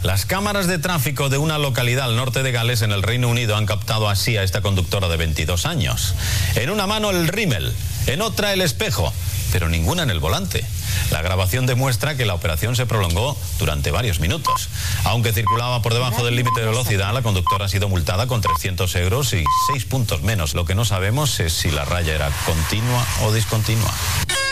Las cámaras de tráfico de una localidad al norte de Gales, en el Reino Unido, han captado así a esta conductora de 22 años. En una mano el rímel, en otra el espejo, pero ninguna en el volante. La grabación demuestra que la operación se prolongó durante varios minutos. Aunque circulaba por debajo del límite de velocidad, la conductora ha sido multada con 300 euros y 6 puntos menos. Lo que no sabemos es si la raya era continua o discontinua.